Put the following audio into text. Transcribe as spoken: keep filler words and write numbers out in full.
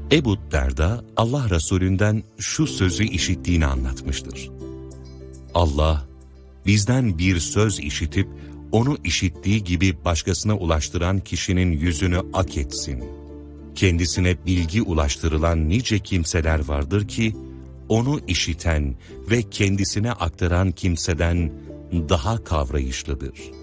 Ebu Derda, Allah Resulünden şu sözü işittiğini anlatmıştır. Allah, bizden bir söz işitip, onu işittiği gibi başkasına ulaştıran kişinin yüzünü ak etsin. Kendisine bilgi ulaştırılan nice kimseler vardır ki, onu işiten ve kendisine aktaran kimseden daha kavrayışlıdır.